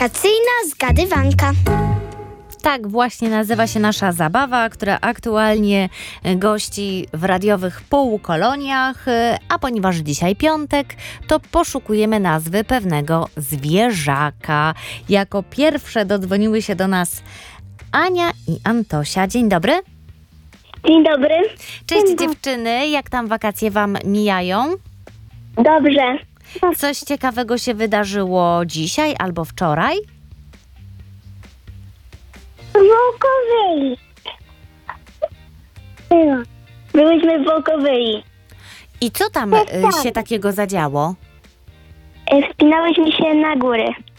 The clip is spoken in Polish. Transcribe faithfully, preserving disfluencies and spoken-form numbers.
Wakacyjna zgadywanka. Tak właśnie nazywa się nasza zabawa, która aktualnie gości w radiowych półkoloniach, a ponieważ dzisiaj piątek, to poszukujemy nazwy pewnego zwierzaka. Jako pierwsze dodzwoniły się do nas Ania i Antosia. Dzień dobry. Dzień dobry. Cześć dziewczyny, jak tam wakacje wam mijają? Dobrze. Coś ciekawego się wydarzyło dzisiaj albo wczoraj? Wołkowyi. Byłyśmy w Wołkowyi. I co tam y, się takiego zadziało? E, Wspinałyśmy się na góry.